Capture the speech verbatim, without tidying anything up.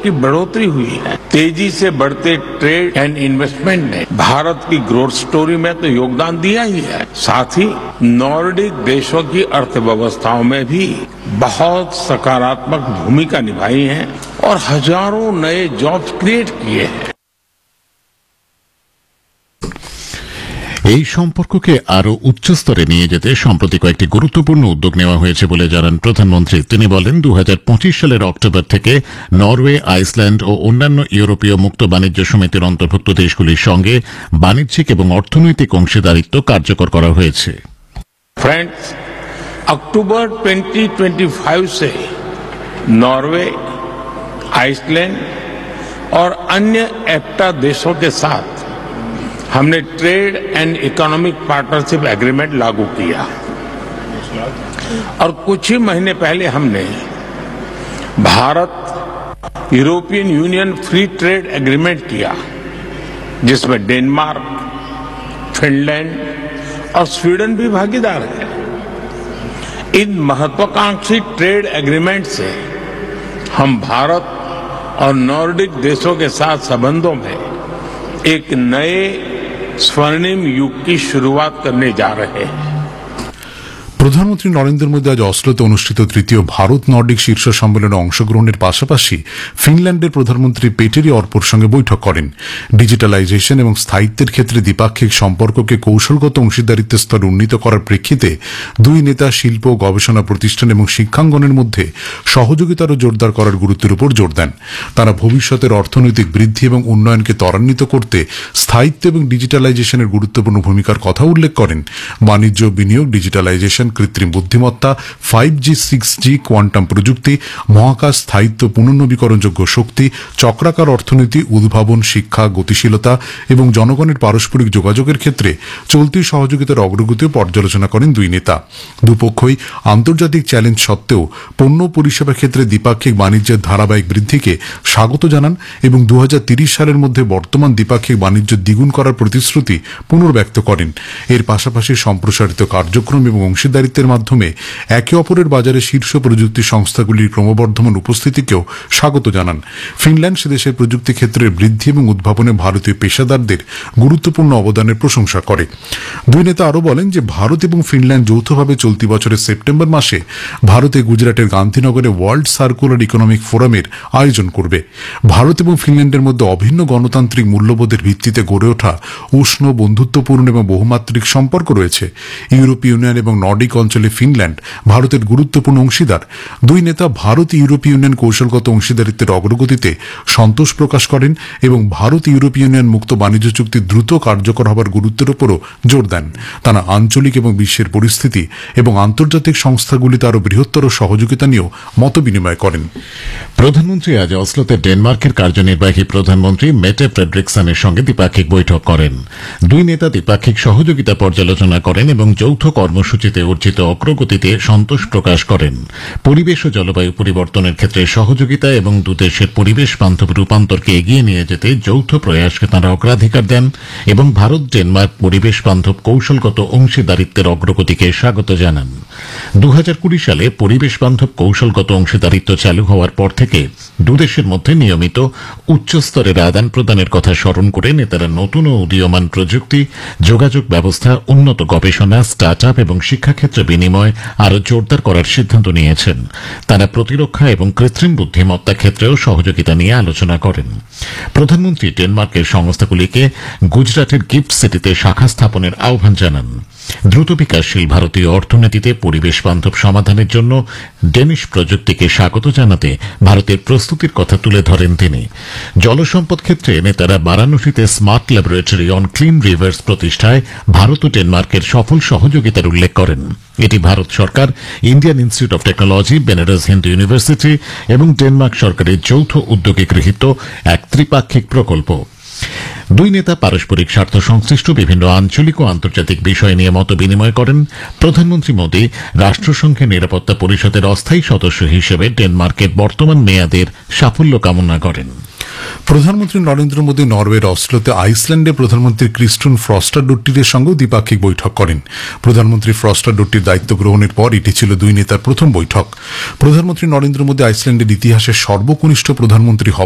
की बढ़ोतरी हुई है। तेजी से बढ़ते ट्रेड एंड इन्वेस्टमेंट ने भारत की ग्रोथ स्टोरी में तो योगदान दिया ही है, साथ ही नॉर्डिक देशों की अर्थव्यवस्थाओं में भी बहुत सकारात्मक भूमिका निभाई है और हजारों नए जॉब्स क्रिएट किए हैं। এই সম্পর্ককে আরো উচ্চস্তরে নিয়ে যেতে সম্প্রতি কয়েকটি গুরুত্বপূর্ণ উদ্যোগ নেওয়া হয়েছে বলে জানান প্রধানমন্ত্রী। তিনি বলেন দু হাজার পঁচিশ সালের অক্টোবর থেকে নরওয়ে, আইসল্যান্ড ও অন্যান্য ইউরোপীয় মুক্ত বাণিজ্য সমিতির অন্তর্ভুক্ত দেশগুলির সঙ্গে বাণিজ্যিক এবং অর্থনৈতিক অংশীদারিত্ব কার্যকর করা হয়েছে। फ्रेंड्स, अक्टूबर दो हज़ार पच्चीस से नॉर्वे, आइसलैंड और अन्य एफ्टा देशों के साथ हमने trade and economic partnership agreement लागू किया और कुछ ही महीने पहले हमने Bharat European union free trade agreement किया, जिसमें डेनमार्क, फिनलैंड और स्वीडन भी भागीदार है। इन महत्वाकांक्षी ट्रेड एग्रीमेंट से हम भारत और नॉर्डिक देशों के साथ संबंधों में एक नए स्वर्णिम युग की शुरुआत करने जा रहे हैं। প্রধানমন্ত্রী নরেন্দ্র মোদী আজ অসলোতে অনুষ্ঠিত তৃতীয় ভারত নর্ডিক শীর্ষ সম্মেলনে অংশগ্রহণের পাশাপাশি ফিনল্যান্ডের প্রধানমন্ত্রী পেটেরি অর্পোর সঙ্গে বৈঠক করেন। ডিজিটালাইজেশন এবং স্থায়িত্বের ক্ষেত্রে দ্বিপাক্ষিক সম্পর্ককে কৌশলগত অংশীদারিত্বের স্তর উন্নীত করার প্রেক্ষিতে দুই নেতা শিল্প, গবেষণা প্রতিষ্ঠান এবং শিক্ষাঙ্গনের মধ্যে সহযোগিতারও জোরদার করার গুরুত্বের উপর জোর দেন। তারা ভবিষ্যতের অর্থনৈতিক বৃদ্ধি এবং উন্নয়নকে ত্বরান্বিত করতে স্থায়িত্ব এবং ডিজিটালাইজেশনের গুরুত্বপূর্ণ ভূমিকার কথা উল্লেখ করেন। বাণিজ্য, বিনিয়োগ, ডিজিটালাইজেশন, কৃত্রিম বুদ্ধিমত্তা, ফাইভ জি, সিক্স জি, কোয়ান্টাম প্রযুক্তি, মহাকাশ, স্থায়িত্ব, পুনর্নবীকরণযোগ্য শক্তি, চক্রাকার অর্থনীতি, উদ্ভাবন, শিক্ষা, গতিশীলতা এবং জনগণের পারস্পরিক যোগাযোগের ক্ষেত্রে চলতি সহযোগিতার অগ্রগতিও পর্যালোচনা করেন দুই নেতা। দুপক্ষই আন্তর্জাতিক চ্যালেঞ্জ সত্ত্বেও পণ্য পরিষেবা ক্ষেত্রে দ্বিপাক্ষিক বাণিজ্যের ধারাবাহিক বৃদ্ধিকে স্বাগত জানান এবং দু হাজার তিরিশ সালের মধ্যে বর্তমান দ্বিপাক্ষিক বাণিজ্য দ্বিগুণ করার প্রতিশ্রুতি পুনর্ব্যক্ত করেন। এর পাশাপাশি সম্প্রসারিত কার্যক্রম এবং অংশীদারিত্ব দারিত্বের মাধ্যমে একে অপরের বাজারে শীর্ষ প্রযুক্তি সংস্থাগুলির ক্রমবর্ধমান উপস্থিতিকেও স্বাগত জানান। ফিনল্যান্ড সে দেশের প্রযুক্তি ক্ষেত্রের বৃদ্ধি এবং উদ্ভাবনে ভারতীয় পেশাদারদের গুরুত্বপূর্ণ অবদানের প্রশংসা করে। দুই নেতা আরও বলেন যে ভারত এবং ফিনল্যান্ড যৌথভাবে চলতি বছরের সেপ্টেম্বর মাসে ভারতে গুজরাটের গান্ধীনগরে ওয়ার্ল্ড সার্কুলার ইকোনমিক ফোরামের আয়োজন করবে। ভারত এবং ফিনল্যান্ডের মধ্যে অভিন্ন গণতান্ত্রিক মূল্যবোধের ভিত্তিতে গড়ে ওঠা উষ্ণ, বন্ধুত্বপূর্ণ এবং বহুমাত্রিক সম্পর্ক রয়েছে। ইউরোপীয় ইউনিয়ন এবং নর্ডিক অঞ্চলে ফিনল্যান্ড ভারতের গুরুত্বপূর্ণ অংশীদার। দুই নেতা ভারত ইউরোপীয় ইউনিয়ন কৌশলগত অংশীদারিত্বের অগ্রগতিতে সন্তোষ প্রকাশ করেন এবং ভারত ইউরোপীয় ইউনিয়ন মুক্ত বাণিজ্য চুক্তি দ্রুত কার্যকর হবার গুরুত্বের উপরও জোর দেন। তারা আঞ্চলিক এবং বিশ্বের পরিস্থিতি এবং আন্তর্জাতিক সংস্থাগুলিতে আরও বৃহত্তর সহযোগিতা নিয়েও মত বিনিময় করেন। প্রধানমন্ত্রী আজ অসলোতে ডেনমার্কের কার্যনির্বাহী প্রধানমন্ত্রী মেটে ফ্রেডরিকসনের সঙ্গে দ্বিপাক্ষিক বৈঠক করেন। দুই নেতা দ্বিপাক্ষিক সহযোগিতা পর্যালোচনা করেন এবং যৌথ কর্মসূচিতে অর্জিত অগ্রগতিতে সন্তোষ প্রকাশ করেন। পরিবেশ ও জলবায়ু পরিবর্তনের ক্ষেত্রে সহযোগিতা এবং দুদেশের পরিবেশ বান্ধব রূপান্তরকে এগিয়ে নিয়ে যেতে যৌথ প্রয়াসকে তাঁরা অগ্রাধিকার দেন এবং ভারত ডেনমার্ক পরিবেশ বান্ধব কৌশলগত অংশীদারিত্বের অগ্রগতিকে স্বাগত জানান। দু হাজার কুড়ি সালে পরিবেশ বান্ধব কৌশলগত অংশীদারিত্ব চালু হওয়ার পর থেকে দুদেশের মধ্যে নিয়মিত উচ্চস্তরের আদান প্রদানের কথা স্মরণ করে নেতারা নতুন ও উদীয়মান প্রযুক্তি, যোগাযোগ ব্যবস্থা, উন্নত গবেষণা, স্টার্ট আপ এবং শিক্ষাক্ষেত্রে বিনিময় আরও জোরদার করার সিদ্ধান্ত নিয়েছেন। তারা প্রতিরক্ষা এবং কৃত্রিম বুদ্ধিমত্তা ক্ষেত্রেও সহযোগিতা নিয়ে আলোচনা করেন। প্রধানমন্ত্রী ডেনমার্কের সংস্থাগুলিকে গুজরাটের গিফট সিটিতে শাখা স্থাপনের আহ্বান জানান। দ্রুত বিকাশশীল ভারতীয় অর্থনীতিতে পরিবেশ বান্ধব সমাধানের জন্য ডেনিশ প্রযুক্তিকে স্বাগত জানাতে ভারতের প্রস্তুতির কথা তুলে ধরেন তিনি। জলসম্পদ ক্ষেত্রে নেতারা বারাণসীতে smart laboratory on clean reverse প্রতিষ্ঠায় ভারত ও ডেনমার্কের সফল সহযোগিতার উল্লেখ করেন। এটি ভারত সরকার, Indian institute of technology, Benaras Hindu university এবং ডেনমার্ক সরকারের যৌথ উদ্যোগে গৃহীত এক ত্রিপাক্ষিক প্রকল্প। দুই নেতা পারস্পরিক স্বার্থ সংশ্লিষ্ট বিভিন্ন আঞ্চলিক ও আন্তর্জাতিক বিষয় নিয়ে মত বিনিময় করেন। প্রধানমন্ত্রী মোদী রাষ্ট্রসংঘের নিরাপত্তা পরিষদের অস্থায়ী সদস্য হিসেবে ডেনমার্কের বর্তমান মেয়াদের সাফল্য কামনা করেন। প্রধানমন্ত্রী নরেন্দ্র মোদী নরওয়ের অসলোতে আইসল্যান্ডের প্রধানমন্ত্রী ক্রিস্টুন ফ্রস্টার ডোট্টিরের সঙ্গেও দ্বিপাক্ষিক বৈঠক করেন। প্রধানমন্ত্রী ফ্রস্টার ডোট্টির দায়িত্ব গ্রহণের পর এটি ছিল দুই নেতার প্রথম বৈঠক। প্রধানমন্ত্রী নরেন্দ্র মোদী আইসল্যান্ডের ইতিহাসের সর্বকনিষ্ঠ প্রধানমন্ত্রী